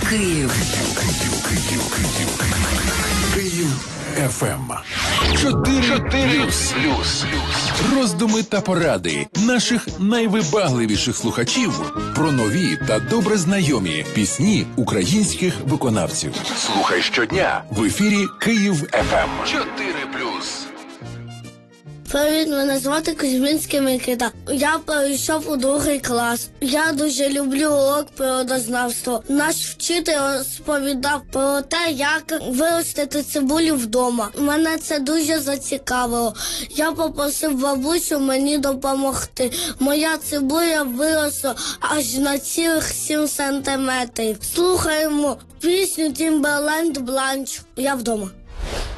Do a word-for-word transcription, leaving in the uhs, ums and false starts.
Київ. Київ еф ем. Чотири плюс. Роздуми та поради наших найвибагливіших слухачів про нові та добре знайомі пісні українських виконавців. Слухай щодня в ефірі Київ еф ем. Чотири плюс. Привіт, мене звати Кузьмінський Микита. Я перейшов у другий клас. Я дуже люблю урок природознавства. Наш вчитель розповідав про те, як виростити цибулю вдома. Мене це дуже зацікавило. Я попросив бабусю мені допомогти. Моя цибуля виросла аж на цілих сім сантиметрів. Слухаємо пісню Timberland Blanche. Я вдома.